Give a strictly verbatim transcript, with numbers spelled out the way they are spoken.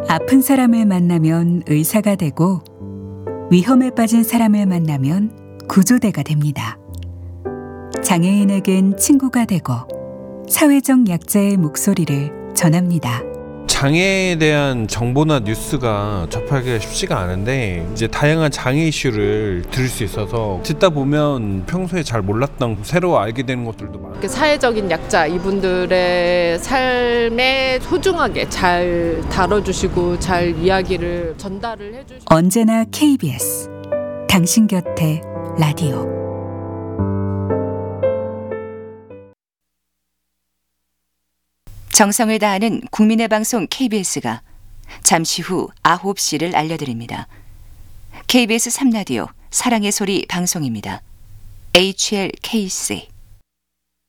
아픈 사람을 만나면 의사가 되고 위험에 빠진 사람을 만나면 구조대가 됩니다. 장애인에겐 친구가 되고 사회적 약자의 목소리를 전합니다. 장애에 대한 정보나 뉴스가 접하기가 쉽지가 않은데 이제 다양한 장애 이슈를 들을 수 있어서 듣다 보면 평소에 잘 몰랐던 새로 알게 되는 것들도 많아요. 사회적인 약자 이분들의 삶에 소중하게 잘 다뤄주시고 잘 이야기를 전달을 해주시고 언제나 케이비에스 당신 곁에 라디오. 정성을 다하는 국민의 방송 케이비에스가 잠시 후 아홉 시를 알려드립니다. 케이비에스 삼 라디오 사랑의 소리 방송입니다. 에이치엘케이씨